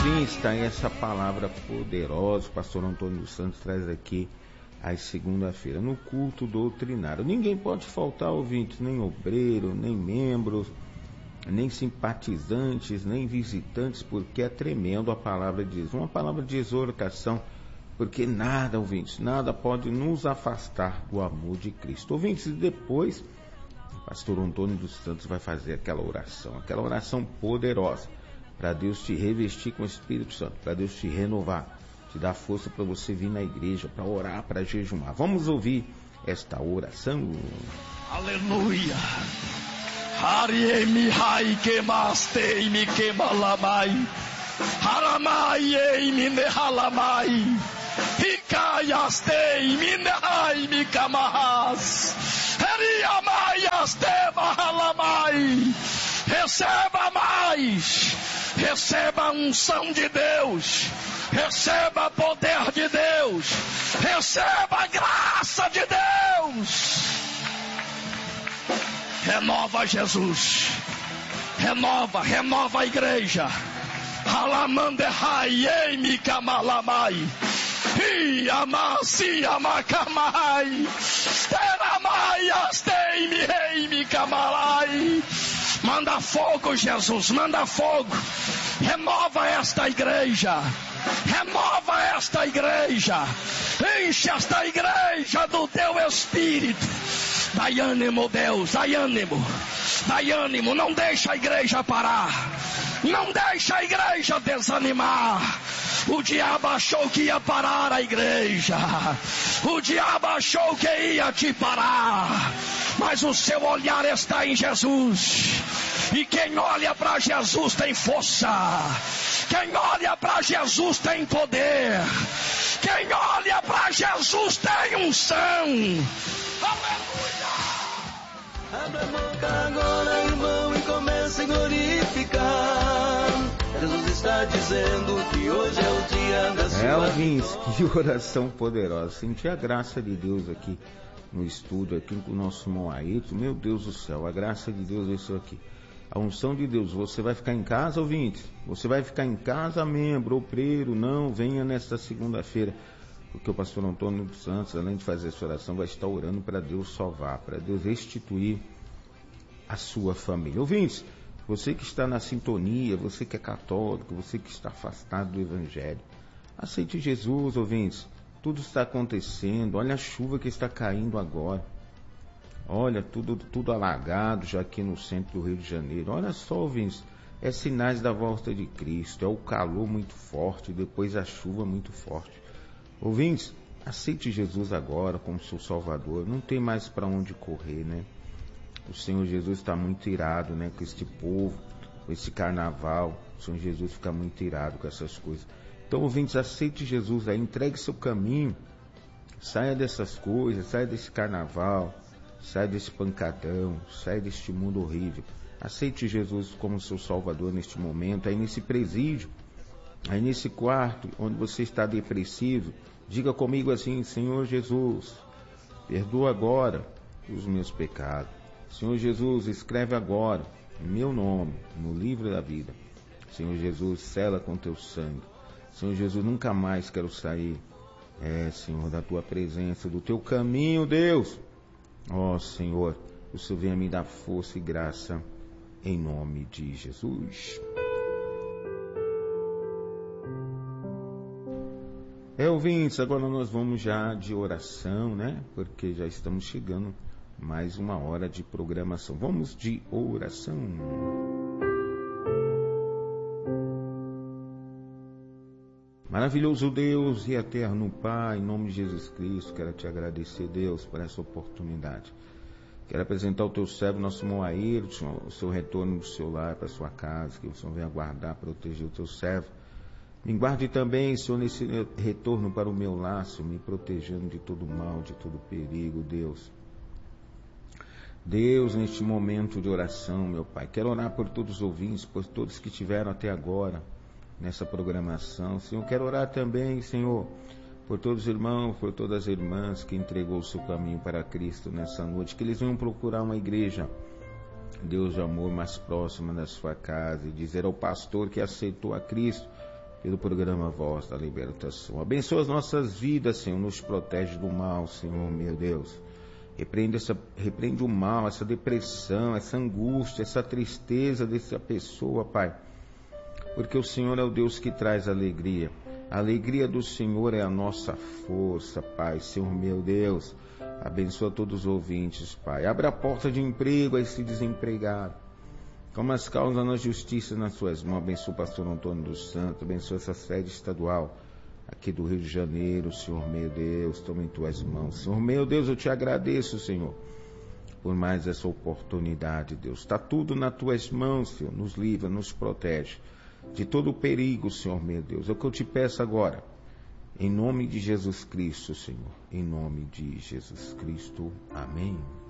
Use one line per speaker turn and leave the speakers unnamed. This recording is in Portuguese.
ouvintes, está aí essa palavra poderosa. O pastor Antônio dos Santos traz aqui às segunda-feira, no culto doutrinário. Ninguém pode faltar, ouvintes, nem obreiro, nem membros, nem simpatizantes, nem visitantes, porque é tremendo a palavra de Deus. Uma palavra de exortação, porque nada, ouvintes, nada pode nos afastar do amor de Cristo. Ouvintes, e depois o pastor Antônio dos Santos vai fazer aquela oração poderosa, para Deus te revestir com o Espírito Santo, para Deus te renovar, te dar força para você vir na igreja, para orar, para jejumar. Vamos ouvir esta oração.
Aleluia! Hariemi hai kemastei mi kemalamai, haramai ei mi nehalamai, hikayastei mi nehai mi kamahas, heriamai asteva halamai. Receba mais, receba a unção de Deus, receba poder de Deus, receba a graça de Deus. Renova Jesus, renova a igreja. Alamandehai eimi kamalamai, iamasi amakamai, teramai asteimi eimi kamalai. Manda fogo, Jesus, manda fogo. Renova esta igreja. Renova esta igreja. Enche esta igreja do teu Espírito. Dai ânimo, Deus, dai ânimo. Dai ânimo, não deixa a igreja parar. Não deixa a igreja desanimar. O diabo achou que ia parar a igreja. O diabo achou que ia te parar. Mas o seu olhar está em Jesus. E quem olha para Jesus tem força. Quem olha para Jesus tem poder. Quem olha para Jesus tem unção. Aleluia!
Abra a boca agora, irmão, e comece a glorificar. Jesus está dizendo que hoje é o dia da sua
ouvintes, que oração poderosa. Senti a graça de Deus aqui no estúdio, aqui com o nosso irmão Ayrton. Meu Deus do céu, a graça de Deus desceu aqui. A unção de Deus. Você vai ficar em casa, ouvintes? Você vai ficar em casa, membro, obreiro? Não, venha nesta segunda-feira, porque o pastor Antônio dos Santos, além de fazer essa oração, vai estar orando para Deus salvar, para Deus restituir a sua família. Ouvintes, você que está na sintonia, você que é católico, você que está afastado do Evangelho, aceite Jesus, ouvintes. Tudo está acontecendo. Olha a chuva que está caindo agora. Olha, tudo alagado já aqui no centro do Rio de Janeiro. Olha só, ouvintes, é sinais da volta de Cristo. É o calor muito forte, depois a chuva muito forte. Ouvintes, aceite Jesus agora como seu Salvador. Não tem mais para onde correr, né? O Senhor Jesus está muito irado, né, com este povo, com esse carnaval. O Senhor Jesus fica muito irado com essas coisas. Então, ouvintes, aceite Jesus aí, entregue seu caminho, saia dessas coisas, saia desse carnaval, saia desse pancadão, saia deste mundo horrível. Aceite Jesus como seu Salvador neste momento, aí nesse presídio, aí nesse quarto onde você está depressivo. Diga comigo assim: Senhor Jesus, perdoa agora os meus pecados. Senhor Jesus, escreve agora meu nome no livro da vida. Senhor Jesus, sela com teu sangue. Senhor Jesus, nunca mais quero sair, Senhor, da tua presença, do teu caminho, Deus. Ó Senhor, o Senhor venha me dar força e graça, em nome de Jesus. Ouvintes, agora nós vamos já de oração, né? Porque já estamos chegando mais uma hora de programação. Vamos de oração. Maravilhoso Deus e eterno Pai, em nome de Jesus Cristo, quero te agradecer, Deus, por essa oportunidade. Quero apresentar o teu servo, nosso irmão Ayrton, o seu retorno do seu lar para a sua casa, que o Senhor venha guardar, proteger o teu servo. Me guarde também, Senhor, nesse retorno para o meu lar, Senhor, me protegendo de todo mal, de todo perigo, Deus. Deus, neste momento de oração, meu Pai, quero orar por todos os ouvintes, por todos que estiveram até agora nessa programação. Senhor, quero orar também, Senhor, por todos os irmãos, por todas as irmãs que entregou o seu caminho para Cristo nessa noite, que eles venham procurar uma igreja, Deus de amor, mais próxima da sua casa, e dizer ao pastor que aceitou a Cristo pelo programa Voz da Libertação. Abençoa as nossas vidas, Senhor, nos protege do mal, Senhor, meu Deus. Repreende o mal, essa depressão, essa angústia, essa tristeza dessa pessoa, Pai. Porque o Senhor é o Deus que traz alegria. A alegria do Senhor é a nossa força, Pai. Senhor, meu Deus, abençoa todos os ouvintes, Pai. Abra a porta de emprego a esse desempregado. Toma as causas na justiça nas suas mãos. Abençoa o pastor Antônio dos Santos. Abençoa essa sede estadual aqui do Rio de Janeiro, Senhor, meu Deus. Toma em tuas mãos. Senhor, meu Deus, eu te agradeço, Senhor, por mais essa oportunidade, Deus. Está tudo nas tuas mãos, Senhor. Nos livra, nos protege de todo o perigo, Senhor, meu Deus. É o que eu te peço agora. Em nome de Jesus Cristo, Senhor. Em nome de Jesus Cristo. Amém.